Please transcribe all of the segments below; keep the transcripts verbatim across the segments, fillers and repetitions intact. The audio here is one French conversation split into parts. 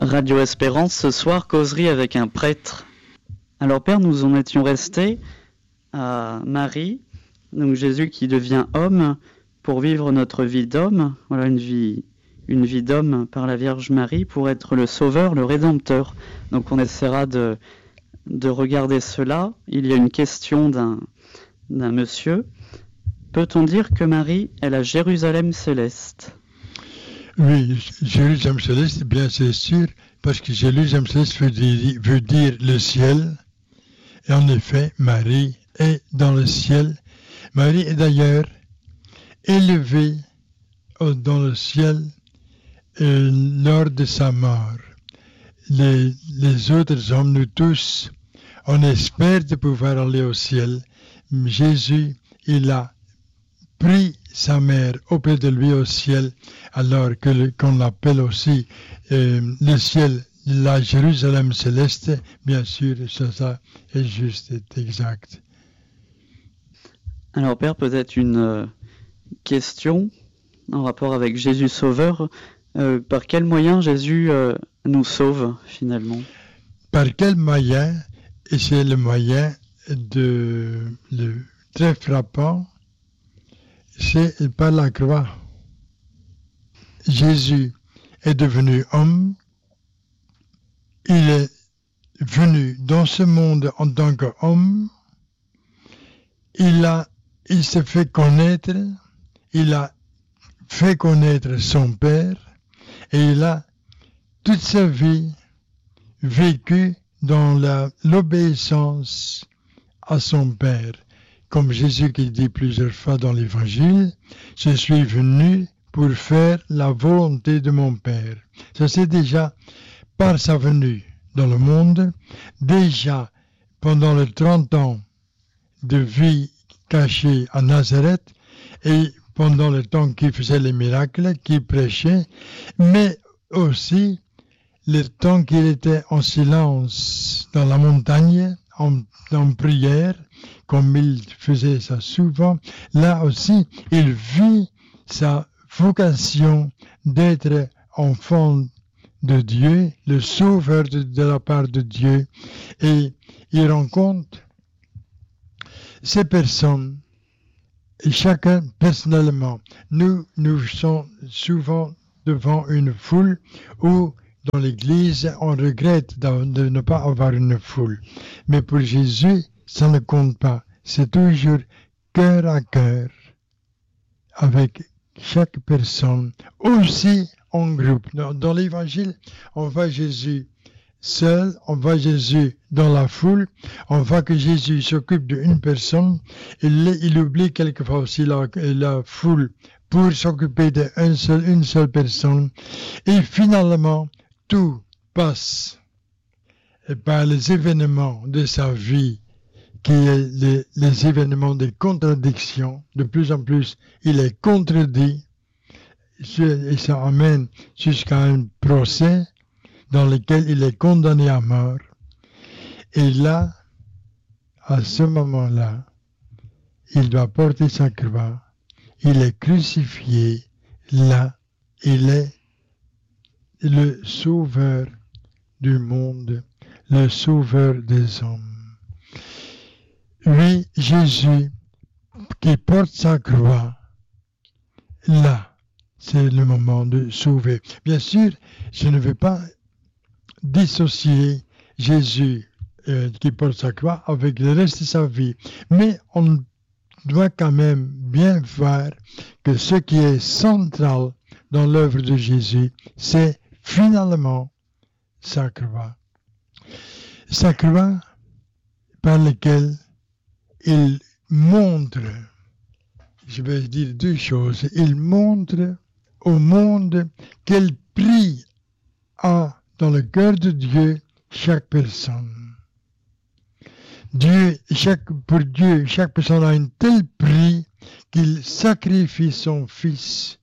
Radio Espérance, ce soir, causerie avec un prêtre. Alors Père, nous en étions restés à Marie, donc Jésus qui devient homme pour vivre notre vie d'homme, voilà une vie, une vie d'homme par la Vierge Marie pour être le sauveur, le rédempteur. Donc on essaiera de, de regarder cela. Il y a une question d'un, d'un monsieur. Peut-on dire que Marie est la Jérusalem céleste ? Oui, Jérusalem céleste, bien c'est sûr, parce que Jérusalem céleste veut dire, veut dire le ciel. Et en effet, Marie est dans le ciel. Marie est d'ailleurs élevée dans le ciel euh, lors de sa mort. Les, les autres hommes, nous tous, on espère de pouvoir aller au ciel. Jésus, il a pris sa mère auprès de lui au ciel, alors que le, qu'on l'appelle aussi euh, le ciel, la Jérusalem céleste, bien sûr, ça, ça est juste, c'est exact. Alors Père, peut-être une euh, question en rapport avec Jésus Sauveur. Euh, par quel moyen Jésus euh, nous sauve finalement ? Par quel moyen ? Et c'est le moyen de le très frappant, c'est par la croix. Jésus est devenu homme. Il est venu dans ce monde en tant qu'homme. Il a, il s'est fait connaître. Il a fait connaître son Père. Et il a toute sa vie vécu dans la, l'obéissance à son Père. Comme Jésus qui dit plusieurs fois dans l'Évangile, « Je suis venu pour faire la volonté de mon Père. » Ça c'est déjà par sa venue dans le monde, déjà pendant les trente ans de vie cachée à Nazareth et pendant le temps qu'il faisait les miracles, qu'il prêchait, mais aussi le temps qu'il était en silence dans la montagne, en, en prière, comme il faisait ça souvent, là aussi, il vit sa vocation d'être enfant de Dieu, le sauveur de, de la part de Dieu, et il rencontre ces personnes, et chacun personnellement. Nous, nous sommes souvent devant une foule où dans l'Église, on regrette de, de ne pas avoir une foule. Mais pour Jésus, ça ne compte pas. C'est toujours cœur à cœur avec chaque personne, aussi en groupe. Dans, dans l'Évangile, on voit Jésus seul, on voit Jésus dans la foule, on voit que Jésus s'occupe d'une personne, il, il oublie quelquefois aussi la, la foule pour s'occuper d'une seul, une seule personne. Et finalement, tout passe par les événements de sa vie, qui est les, les événements des contradictions. De plus en plus, il est contredit, et ça amène jusqu'à un procès dans lequel il est condamné à mort. Et là, à ce moment-là, il doit porter sa croix. Il est crucifié. Là, il est le sauveur du monde, le sauveur des hommes. Oui, Jésus qui porte sa croix, là, c'est le moment de sauver. Bien sûr, je ne veux pas dissocier Jésus euh, qui porte sa croix avec le reste de sa vie, mais on doit quand même bien voir que ce qui est central dans l'œuvre de Jésus, c'est finalement sa croix. Sa croix par laquelle il montre, je vais dire deux choses, il montre au monde quel prix a dans le cœur de Dieu chaque personne. Dieu, chaque, pour Dieu, chaque personne a un tel prix qu'il sacrifie son Fils.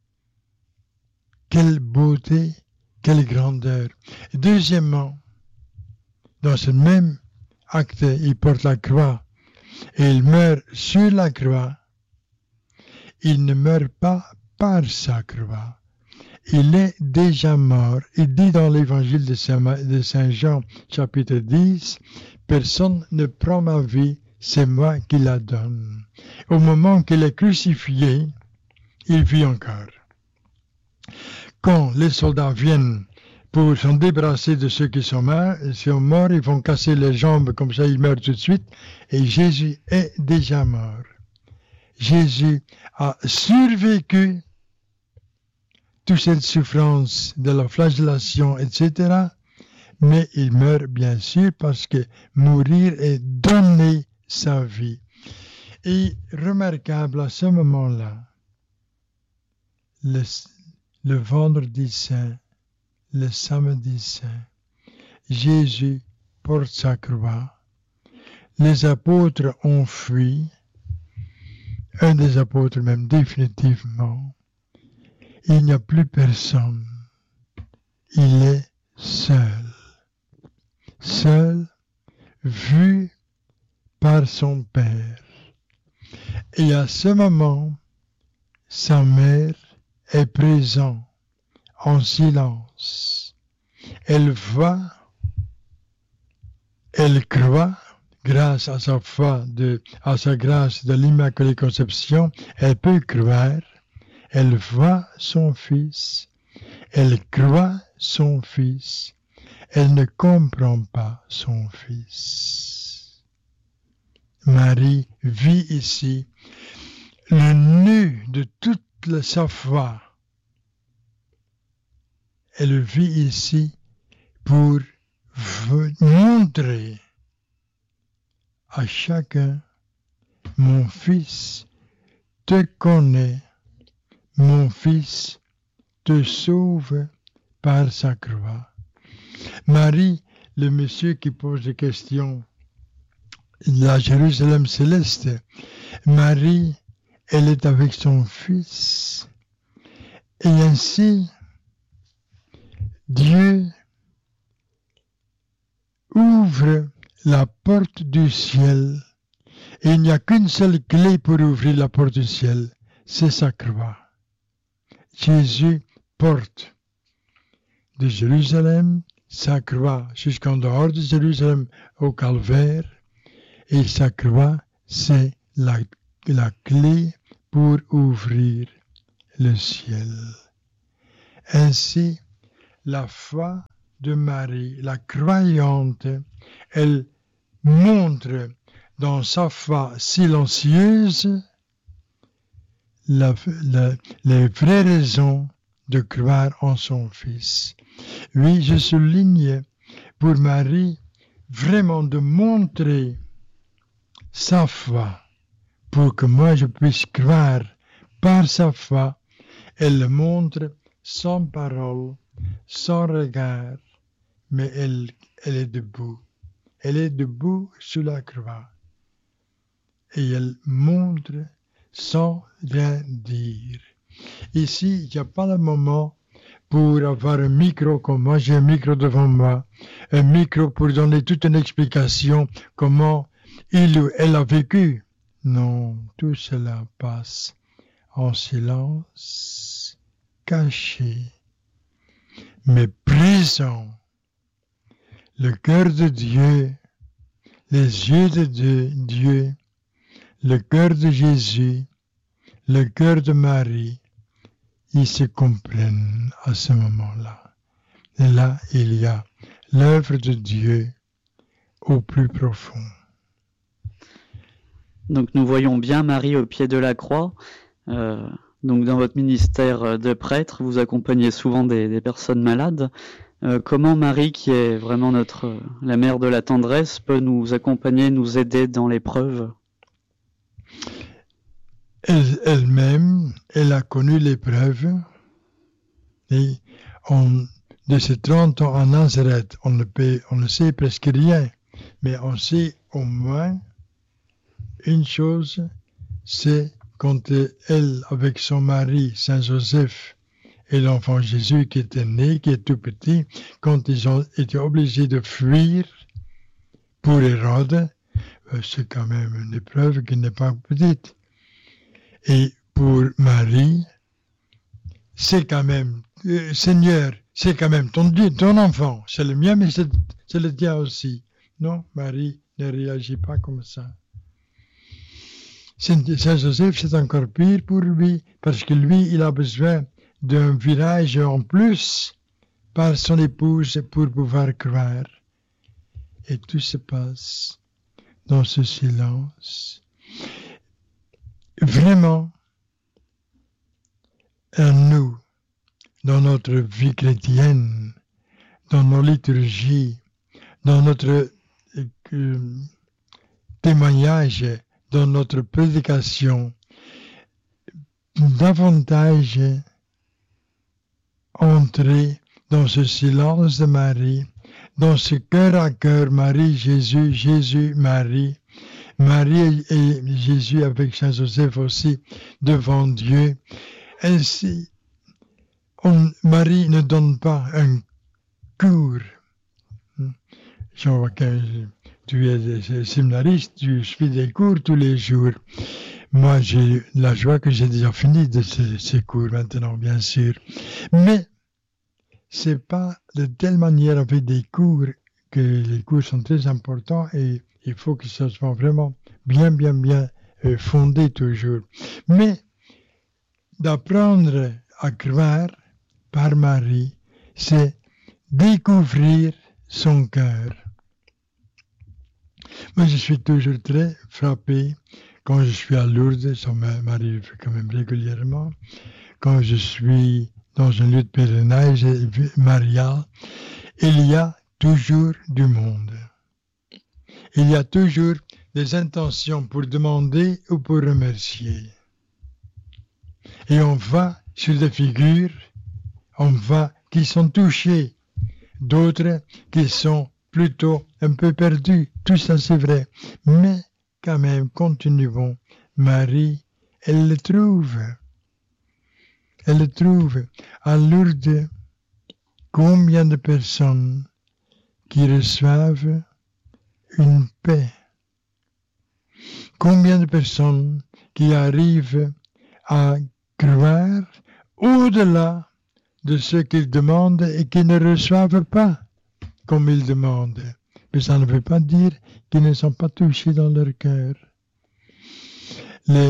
Quelle beauté, quelle grandeur. Et deuxièmement, dans ce même acte, il porte la croix et il meurt sur la croix. Il ne meurt pas par sa croix. il est déjà mort. Il dit dans l'évangile de Saint, de Saint Jean, chapitre dix, « Personne ne prend ma vie, c'est moi qui la donne. » Au moment qu'il est crucifié, il vit encore. Quand les soldats viennent pour s'en débarrasser de ceux qui sont morts, ils sont morts, ils vont casser les jambes, comme ça ils meurent tout de suite, et Jésus est déjà mort. Jésus a survécu toute cette souffrance de la flagellation, et cetera, mais il meurt bien sûr parce que mourir est donner sa vie. Et remarquable à ce moment-là, le, le vendredi saint, le samedi saint, Jésus porte sa croix. Les apôtres ont fui, un des apôtres même définitivement. Il n'y a plus personne. Il est seul. Seul, vu par son Père. Et à ce moment, sa mère est présente en silence. Elle voit, elle croit, grâce à sa foi, de, à sa grâce de l'Immaculée Conception, elle peut croire, elle voit son Fils, elle croit son Fils, elle ne comprend pas son Fils. Marie vit ici le nœud de toute sa foi. Elle vit ici pour montrer à chacun, mon Fils te connaît, mon Fils te sauve par sa croix. Marie, le monsieur qui pose des questions, la Jérusalem céleste, Marie, elle est avec son Fils. Et ainsi, Dieu ouvre la porte du ciel. Et il n'y a qu'une seule clé pour ouvrir la porte du ciel, c'est sa croix. Jésus porte de Jérusalem sa croix jusqu'en dehors de Jérusalem au calvaire. Et sa croix, c'est la, la clé pour ouvrir le ciel. Ainsi, la foi de Marie, la croyante, elle montre dans sa foi silencieuse la, la, les vraies raisons de croire en son Fils. Oui, je souligne pour Marie vraiment de montrer sa foi pour que moi je puisse croire par sa foi. Elle le montre sans parole, sans regard, mais elle, elle est debout. Elle est debout sur la croix. Et elle montre sans rien dire. Ici, il n'y a pas le moment pour avoir un micro comme moi. J'ai un micro devant moi. Un micro pour donner toute une explication comment il ou elle a vécu. Non, tout cela passe en silence, caché, mais présent. Le cœur de Dieu, les yeux de Dieu, le cœur de Jésus, le cœur de Marie, ils se comprennent à ce moment-là. Et là, il y a l'œuvre de Dieu au plus profond. Donc nous voyons bien Marie au pied de la croix. Euh, donc dans votre ministère de prêtre, vous accompagnez souvent des, des personnes malades. Euh, comment Marie, qui est vraiment notre la mère de la tendresse, peut nous accompagner, nous aider dans l'épreuve? Elle, elle-même, elle a connu l'épreuve. Et on, de ces trente ans en Nazareth, on ne, peut, on ne sait presque rien, mais on sait au moins une chose, c'est quand elle, avec son mari, Saint Joseph, et l'enfant Jésus qui était né, qui est tout petit, quand ils ont été obligés de fuir pour Hérode, c'est quand même une épreuve qui n'est pas petite. Et pour Marie, c'est quand même, euh, Seigneur, c'est quand même ton Dieu, ton enfant. C'est le mien, mais c'est, c'est le tien aussi. Non, Marie ne réagit pas comme ça. Saint-Joseph, c'est encore pire pour lui, parce que lui, il a besoin d'un virage en plus par son épouse pour pouvoir croire. Et tout se passe dans ce silence. Vraiment, à nous, dans notre vie chrétienne, dans nos liturgies, dans notre euh, témoignage, dans notre prédication, davantage entrer dans ce silence de Marie, dans ce cœur à cœur, Marie, Jésus, Jésus, Marie, Marie et Jésus avec Saint Joseph aussi devant Dieu. Ainsi, on, Marie ne donne pas un cours. Je vois que tu es séminariste, tu suis des cours tous les jours. Moi, j'ai la joie que j'ai déjà fini de ces, ces cours maintenant, bien sûr. Mais c'est pas de telle manière avec des cours que les cours sont très importants et il faut que ça soit vraiment bien, bien, bien euh, fondé toujours. Mais d'apprendre à croire par Marie, c'est découvrir son cœur. Moi, je suis toujours très frappé quand je suis à Lourdes, ça m'arrive quand même régulièrement, quand je suis dans un lieu de pèlerinage marial, il y a toujours du monde. Il y a toujours des intentions pour demander ou pour remercier. Et on va sur des figures, on va qui sont touchées, d'autres qui sont plutôt un peu perdus. Tout ça c'est vrai. Mais quand même, continuons. Marie, elle le trouve. Elle le trouve. À Lourdes, combien de personnes qui reçoivent une paix? Combien de personnes qui arrivent à croire au-delà de ce qu'ils demandent et qui ne reçoivent pas comme ils demandent. Mais ça ne veut pas dire qu'ils ne sont pas touchés dans leur cœur. Les...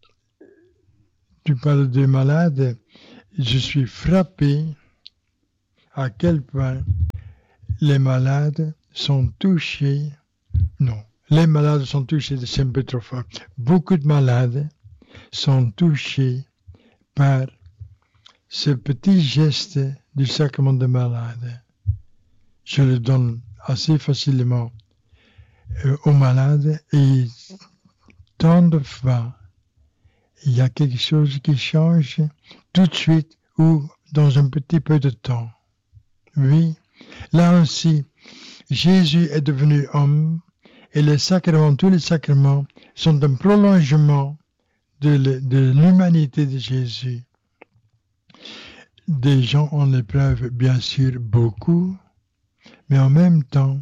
Tu parles de malades, je suis frappé à quel point les malades sont touchés. Non, les malades sont touchés, c'est un peu trop fort. Beaucoup de malades sont touchés par ce petit geste du sacrement de malade. Je le donne assez facilement euh, aux malades et tant de fois, il y a quelque chose qui change tout de suite ou dans un petit peu de temps. Oui, là aussi, Jésus est devenu homme et les sacrements, tous les sacrements sont un prolongement de, de l'humanité de Jésus. Des gens en l'épreuve, bien sûr, beaucoup, mais en même temps,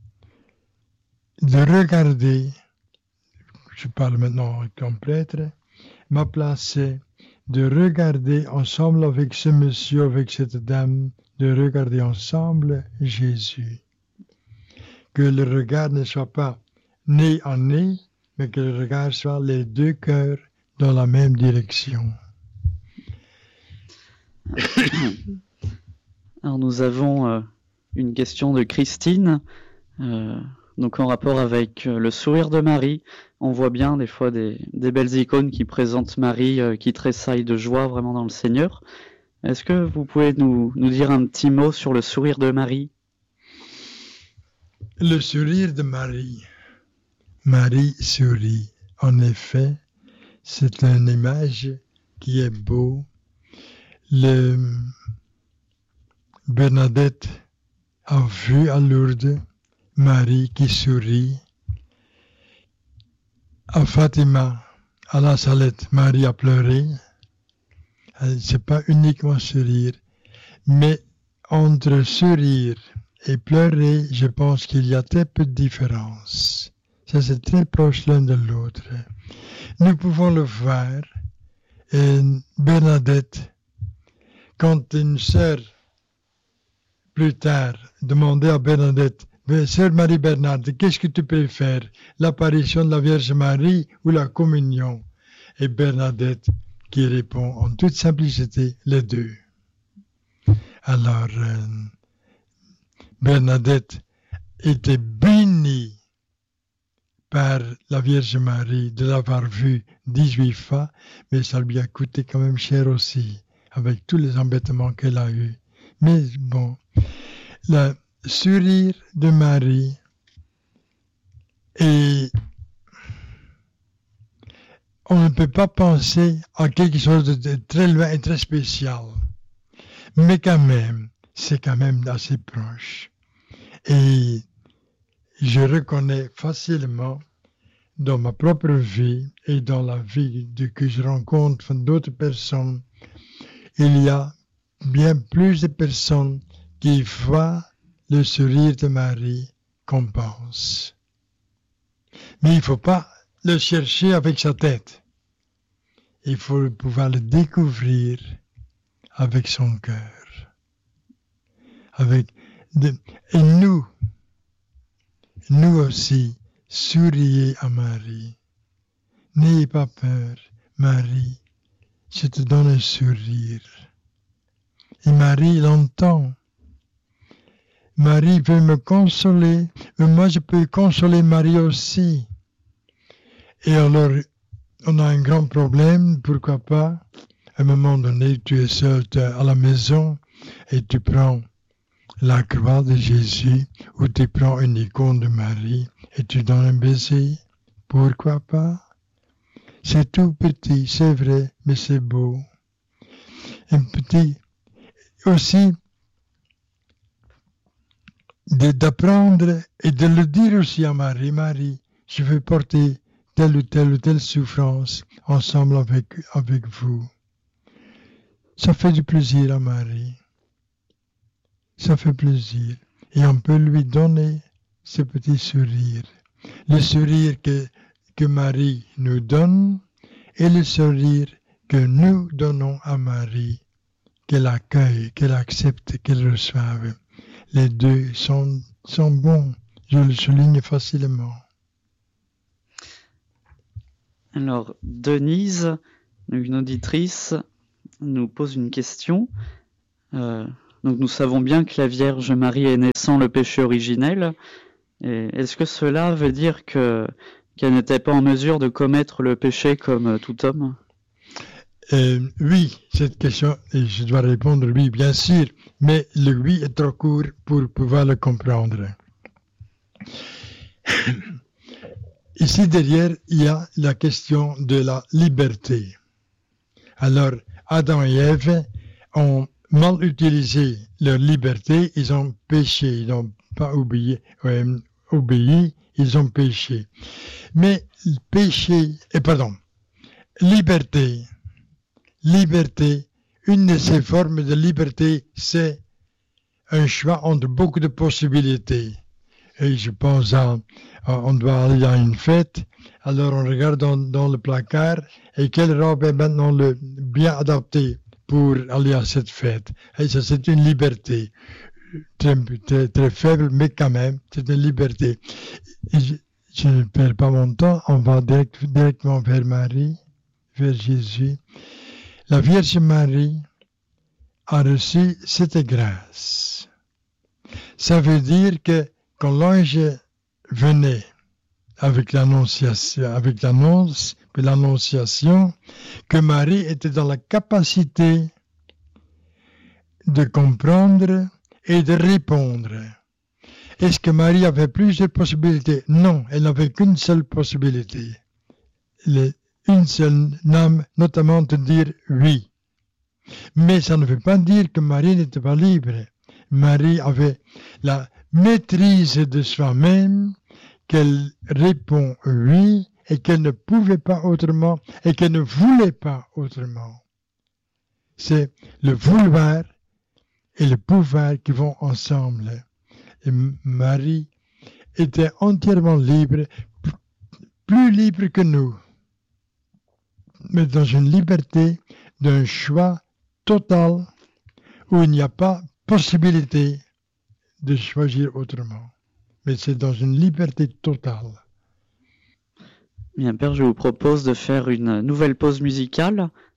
de regarder, je parle maintenant comme prêtre, m'a placé de regarder ensemble avec ce monsieur, avec cette dame, de regarder ensemble Jésus. Que le regard ne soit pas nez en nez, mais que le regard soit les deux cœurs dans la même direction. Alors nous avons euh, une question de Christine, euh, donc en rapport avec euh, le sourire de Marie. On voit bien des fois des, des belles icônes qui présentent Marie euh, qui tressaille de joie vraiment dans le Seigneur. Est-ce que vous pouvez nous, nous dire un petit mot sur le sourire de Marie? Le sourire de Marie. Marie sourit. En effet, c'est une image qui est beau. Le Bernadette a vu à Lourdes Marie qui sourit. À Fatima, à la Salette, Marie a pleuré. C'est pas uniquement sourire, mais entre sourire et pleurer, je pense qu'il y a très peu de différence. Ça, c'est très proche l'un de l'autre. Nous pouvons le voir. Et Bernadette quand une sœur, plus tard, demandait à Bernadette, « Sœur Marie-Bernarde, qu'est-ce que tu préfères, l'apparition de la Vierge Marie ou la communion ?» Et Bernadette qui répond en toute simplicité, les deux. Alors, euh, Bernadette était bénie par la Vierge Marie de l'avoir vue dix-huit fois, mais ça lui a coûté quand même cher aussi, avec tous les embêtements qu'elle a eus. Mais bon, le sourire de Marie est... On ne peut pas penser à quelque chose de très loin et très spécial. Mais quand même, c'est quand même assez proche. Et je reconnais facilement dans ma propre vie et dans la vie de, que je rencontre d'autres personnes, il y a bien plus de personnes qui voient le sourire de Marie qu'on pense. Mais il ne faut pas le chercher avec sa tête. Il faut pouvoir le découvrir avec son cœur. Avec de... Et nous, nous aussi, souriez à Marie. N'ayez pas peur, Marie, je te donne un sourire. Et Marie l'entend. Marie veut me consoler, mais moi je peux consoler Marie aussi. Et alors, on a un grand problème, pourquoi pas, à un moment donné, tu es seul à la maison et tu prends la croix de Jésus ou tu prends une icône de Marie et tu donnes un baiser. Pourquoi pas? C'est tout petit, c'est vrai, mais c'est beau. Un petit, aussi, de, d'apprendre et de le dire aussi à Marie, Marie, je veux porter telle ou telle ou telle souffrance ensemble avec, avec vous. Ça fait du plaisir à Marie. Ça fait plaisir. Et on peut lui donner ce petit sourire. Le sourire que, que Marie nous donne et le sourire que nous donnons à Marie, qu'elle accueille, qu'elle accepte, qu'elle reçoive. Les deux sont, sont bons. Je le souligne facilement. Alors, Denise, une auditrice, nous pose une question. Euh, donc, nous savons bien que la Vierge Marie est née sans le péché originel. Et est-ce que cela veut dire que, qu'elle n'était pas en mesure de commettre le péché comme tout homme ? euh, Oui, cette question, et je dois répondre oui, bien sûr, mais le oui est trop court pour pouvoir le comprendre. Ici derrière, il y a la question de la liberté. Alors, Adam et Ève ont mal utilisé leur liberté, ils ont péché, ils n'ont pas obéi, euh, obéi, ils ont péché. Mais péché, et pardon, liberté, liberté, une de ces formes de liberté, c'est un choix entre beaucoup de possibilités. Et je pense à, on doit aller à une fête, alors on regarde dans, dans le placard, et quelle robe est maintenant le, bien adaptée pour aller à cette fête. Et ça, c'est une liberté. Très, très, très faible, mais quand même, c'est une liberté. Et je, je ne perds pas mon temps, on va direct, directement vers Marie, vers Jésus. La Vierge Marie a reçu cette grâce. Ça veut dire que quand l'ange venait avec l'annonciation, avec l'annonce, puis l'annonciation, que Marie était dans la capacité de comprendre et de répondre. Est-ce que Marie avait plusieurs possibilités? Non, elle n'avait qu'une seule possibilité. Les, une seule âme, notamment de dire oui. Mais ça ne veut pas dire que Marie n'était pas libre. Marie avait la maîtrise de soi-même, qu'elle répond oui, et qu'elle ne pouvait pas autrement, et qu'elle ne voulait pas autrement. C'est le vouloir et le pouvoir qui vont ensemble. Et Marie était entièrement libre, plus libre que nous, mais dans une liberté d'un choix total où il n'y a pas possibilité de choisir autrement. Mais c'est dans une liberté totale. Bien, Père, je vous propose de faire une nouvelle pause musicale